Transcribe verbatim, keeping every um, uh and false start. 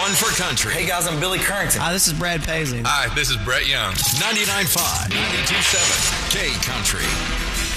one for country. Hey guys, I'm Billy Currington. Hi, this is Brad Paisley. Hi, this is Brett Young. ninety-nine point five, ninety-two point seven, K Country.